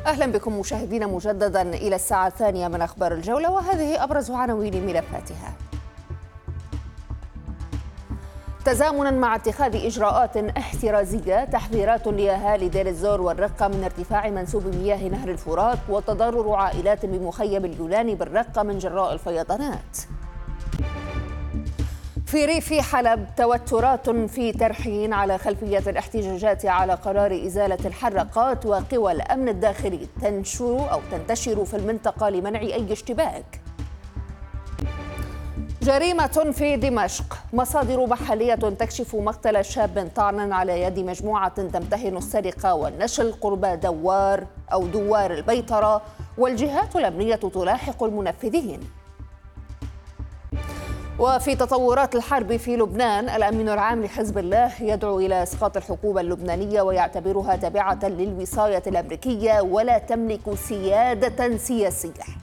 أهلا بكم مشاهدينا مجددا إلى الساعة الثانية من أخبار الجولة، وهذه أبرز عناوين ملفاتها. تزامنا مع اتخاذ إجراءات احترازية، تحذيرات لأهالي دير الزور والرقة من ارتفاع منسوب مياه نهر الفرات وتضرر عائلات بمخيم اليوناني بالرقة من جراء الفيضانات. في ريف حلب توترات في ترحين على خلفية الاحتجاجات على قرار إزالة الحرقات، وقوى الأمن الداخلي تنتشر في المنطقة لمنع أي اشتباك. جريمة في دمشق، مصادر محلية تكشف مقتل شاب طعنا على يد مجموعة تمتهن السرقة والنشل قرب دوار البيطرة، والجهات الأمنية تلاحق المنفذين. وفي تطورات الحرب في لبنان، الأمين العام لحزب الله يدعو إلى إسقاط الحكومة اللبنانية ويعتبرها تابعة للوصاية الأمريكية ولا تملك سيادة سياسية.